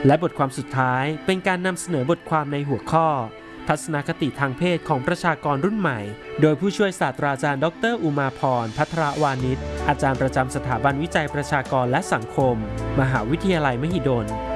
และบทความสุดท้ายเป็นการนำเสนอบทความในหัวข้อทัศนคติทางเพศของประชากรรุ่นใหม่โดยผู้ช่วยศาสตราจารย์ดร.อุมาพร ภัทรวานิชอาจารย์ประจำสถาบันวิจัยประชากรและสังคมมหาวิทยาลัยมหิดล